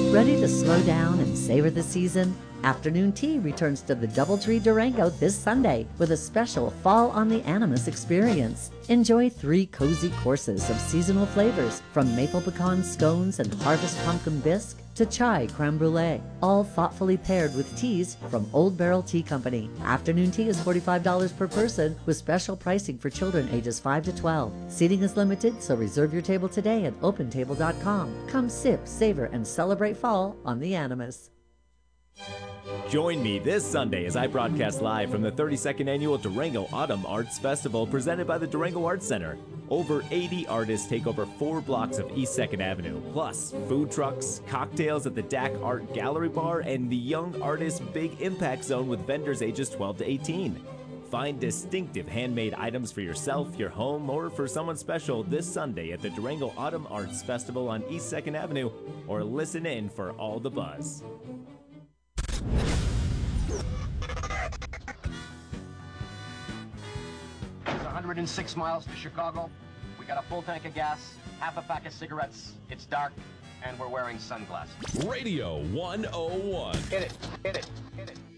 Ready to slow down and savor the season? Afternoon Tea returns to the Doubletree Durango this Sunday with a special Fall on the Animus experience. Enjoy 3 cozy courses of seasonal flavors from maple pecan scones and harvest pumpkin bisque to chai creme brulee, all thoughtfully paired with teas from Old Barrel Tea Company. Afternoon Tea is $45 per person with special pricing for children ages 5 to 12. Seating is limited, so reserve your table today at opentable.com. Come sip, savor, and celebrate fall on the Animus. Join me this Sunday as I broadcast live from the 32nd Annual Durango Autumn Arts Festival presented by the Durango Arts Center. Over 80 artists take over 4 blocks of East 2nd Avenue, plus food trucks, cocktails at the DAC Art Gallery Bar, and the Young Artists Big Impact Zone with vendors ages 12 to 18. Find distinctive handmade items for yourself, your home, or for someone special this Sunday at the Durango Autumn Arts Festival on East 2nd Avenue, or listen in for all the buzz. 106 miles to Chicago. We got a full tank of gas, half a pack of cigarettes. It's dark, and we're wearing sunglasses. Radio 101. Hit it, hit it, hit it.